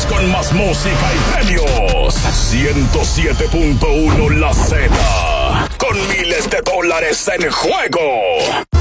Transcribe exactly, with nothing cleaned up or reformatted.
Seguimos con más música y premios. ciento siete punto uno La Z. Con miles de dólares en juego.